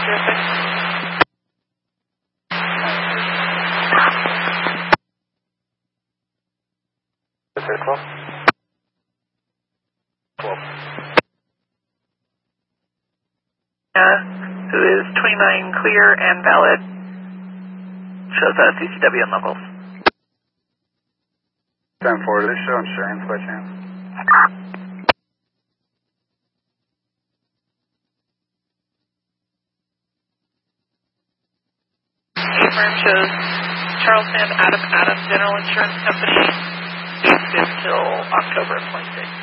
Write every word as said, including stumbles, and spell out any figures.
zero six. twelve. twelve. Uh, who is twenty-nine clear and valid, shows us C C W and locals. ten four, do they show insurance by chance? A-firm shows Charleston Adam Adam General Insurance Company, based until October of twenty-six.